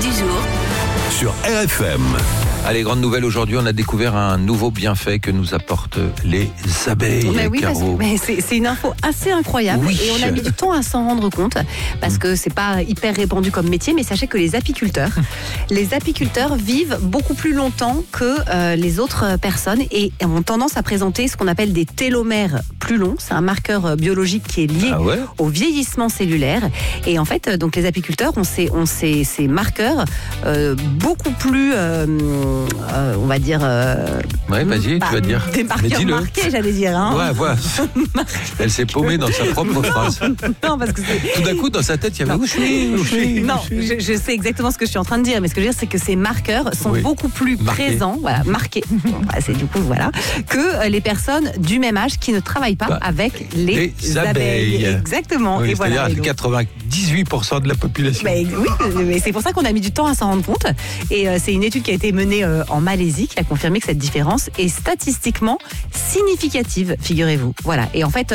du jour sur RFM. Allez, grande nouvelle aujourd'hui, on a découvert un nouveau bienfait que nous apportent les abeilles. Mais oui, Caro. c'est une info assez incroyable et on a mis du temps à s'en rendre compte parce que c'est pas hyper répandu comme métier, mais sachez que les apiculteurs vivent beaucoup plus longtemps que les autres personnes et ont tendance à présenter ce qu'on appelle des télomères plus longs. C'est un marqueur biologique qui est lié au vieillissement cellulaire et en fait, donc les apiculteurs ont ces marqueurs beaucoup plus on va dire ouais, vas-y, tu vas dire. Des marqueurs marqués, j'allais dire. Hein. Ouais, voilà. Elle s'est paumée dans sa propre phrase. Non, parce que tout d'un coup, dans sa tête, il y avait où je suis. Non, je sais exactement ce que je suis en train de dire, mais ce que je veux dire, c'est que ces marqueurs sont beaucoup plus présents, marqués, c'est du coup, que les personnes du même âge qui ne travaillent pas avec les abeilles. Exactement. Oui, et c'est-à-dire 98% de la population. Oui, mais c'est pour ça qu'on a mis du temps à s'en rendre compte. Et c'est une étude qui a été menée en Malaisie qui a confirmé que cette différence est statistiquement significative, figurez-vous. Voilà. Et en fait,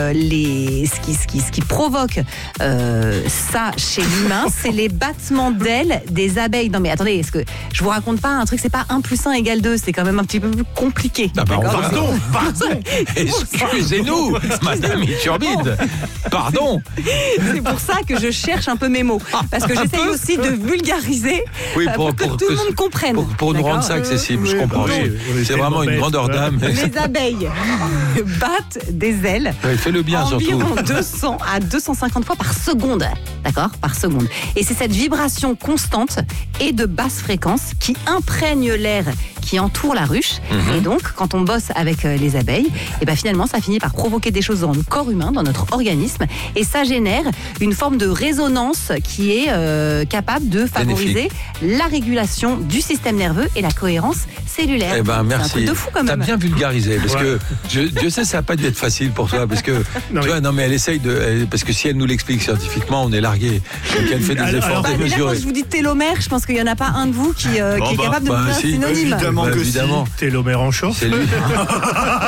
ce qui provoque ça chez l'humain, c'est les battements d'ailes des abeilles. Non mais attendez, est-ce que je vous raconte pas un truc, c'est pas 1 + 1 = 2, c'est quand même un petit peu plus compliqué. Ah bah, pardon. Excusez-nous, Madame Iturbide. Pardon. C'est pour ça que je cherche un peu mes mots. Parce que j'essaye aussi de vulgariser pour que tout le monde comprenne. Pour nous rendre ça accessible, je comprends. C'est vraiment une grandeur d'âme. Les abeilles battent des ailes. Fais-le bien environ surtout. 200 à 250 fois par seconde. D'accord ? Par seconde. Et c'est cette vibration constante et de basse fréquence qui imprègne l'air qui entoure la ruche. Et donc, quand on bosse avec les abeilles, et ben finalement, ça finit par provoquer des choses dans le corps humain, dans notre organisme. Et ça génère une forme de résonance qui est capable de favoriser la régulation du système nerveux et la cohérence cellulaire. Eh ben, merci. C'est un truc de fou quand même. T'as bien vulgarisé, parce que Dieu sait, ça n'a pas dû être facile pour toi, parce que mais elle essaye parce que si elle nous l'explique scientifiquement, on est largué. Donc elle fait des efforts démesurés. Quand je vous dis télomère, je pense qu'il n'y en a pas un de vous qui est capable de me faire un synonyme. Évidemment que évidemment. si. Télomère en short. C'est lui.